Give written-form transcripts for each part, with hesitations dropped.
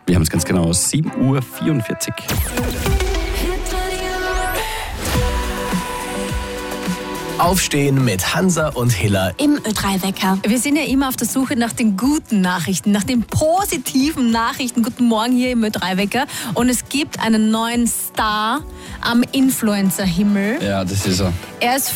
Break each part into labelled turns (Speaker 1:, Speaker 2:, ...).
Speaker 1: Wir haben es ganz genau, 7:44 Uhr.
Speaker 2: Aufstehen mit Hansa und Hiller
Speaker 3: im Ö3-Wecker. Wir sind ja immer auf der Suche nach den guten Nachrichten, nach den positiven Nachrichten. Guten Morgen hier im Ö3-Wecker. Und es gibt einen neuen Star am Influencer-Himmel.
Speaker 1: Ja, das ist er.
Speaker 3: Er ist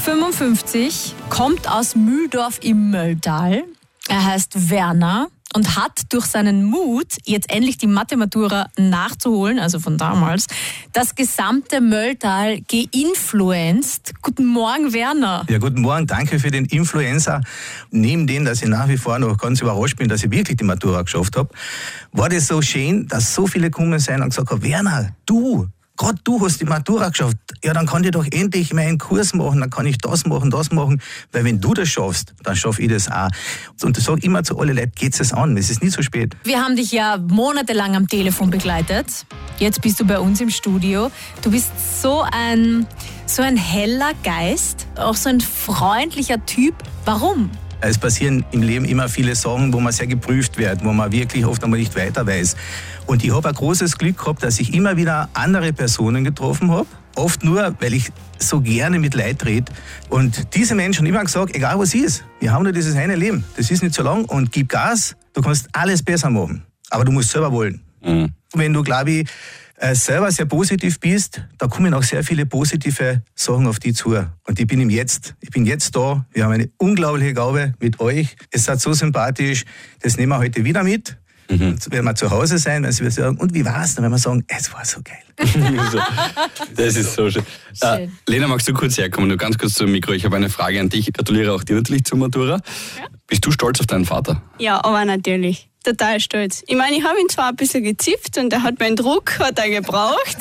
Speaker 3: 55, kommt aus Mühldorf im Mölltal. Er heißt Werner und hat durch seinen Mut, jetzt endlich die Mathe-Matura nachzuholen, also von damals, das gesamte Mölltal geinfluenced. Guten Morgen, Werner.
Speaker 4: Ja, guten Morgen, danke für den Influencer. Neben dem, dass ich nach wie vor noch ganz überrascht bin, dass ich wirklich die Matura geschafft habe, war das so schön, dass so viele gekommen sind und gesagt haben, Werner, gerade du hast die Matura geschafft, ja, dann kann ich doch endlich meinen Kurs machen, dann kann ich das machen, weil wenn du das schaffst, dann schaffe ich das auch. Und ich sage immer zu allen Leuten, geht's es an, es ist nie zu spät.
Speaker 3: Wir haben dich ja monatelang am Telefon begleitet, jetzt bist du bei uns im Studio. Du bist so ein heller Geist, auch so ein freundlicher Typ. Warum?
Speaker 4: Es passieren im Leben immer viele Sachen, wo man sehr geprüft wird, wo man wirklich oft einmal nicht weiter weiß. Und ich habe ein großes Glück gehabt, dass ich immer wieder andere Personen getroffen habe. Oft nur, weil ich so gerne mit Leuten rede. Und diese Menschen haben immer gesagt, egal was ist, wir haben nur dieses eine Leben. Das ist nicht so lang und gib Gas, du kannst alles besser machen. Aber du musst selber wollen. Mhm. Wenn du, glaube ich, selber sehr positiv bist, da kommen auch sehr viele positive Sachen auf dich zu. Und ich bin jetzt da. Wir haben eine unglaubliche Gabe mit euch. Es ist so sympathisch. Das nehmen wir heute wieder mit. Mhm. Und wenn wir zu Hause sein, wenn wir sagen, und wie war's? Dann werden wir sagen, es war so geil.
Speaker 1: Das ist so schön. Lena, magst du kurz herkommen? Nur ganz kurz zum Mikro. Ich habe eine Frage an dich. Ich gratuliere auch dir natürlich zur Matura. Ja. Bist du stolz auf deinen Vater?
Speaker 5: Ja, aber natürlich. Total stolz. Ich meine, ich habe ihn zwar ein bisschen gezipft und er hat meinen Druck gebraucht.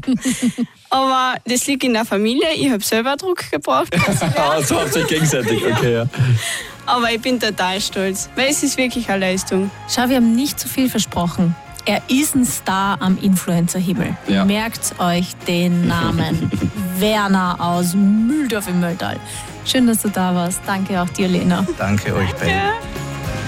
Speaker 5: Aber das liegt in der Familie. Ich habe selber Druck gebraucht.
Speaker 1: So habt ihr euch gegenseitig, okay, ja.
Speaker 5: Aber ich bin total stolz, weil es ist wirklich eine Leistung.
Speaker 3: Schau, wir haben nicht zu viel versprochen. Er ist ein Star am Influencer-Himmel. Ja. Merkt euch den Namen. Werner aus Mühldorf im Mölltal. Schön, dass du da warst. Danke auch dir, Lena.
Speaker 4: Danke euch beiden.